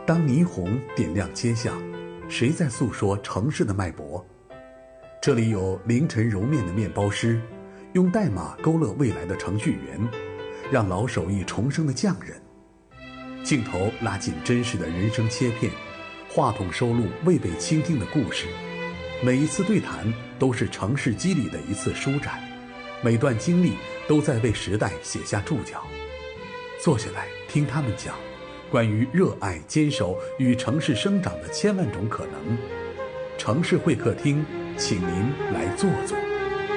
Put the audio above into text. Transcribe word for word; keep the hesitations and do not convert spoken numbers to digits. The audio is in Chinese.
当霓虹点亮街巷，谁在诉说城市的脉搏？这里有凌晨揉面的面包师，用代码勾勒未来的程序员，让老手艺重生的匠人。镜头拉近真实的人生切片，话筒收录未被倾听的故事。每一次对谈都是城市肌理的一次舒展，每段经历都在为时代写下注脚。坐下来听他们讲关于热爱、坚守与城市生长的千万种可能。城市会客厅，请您来坐坐。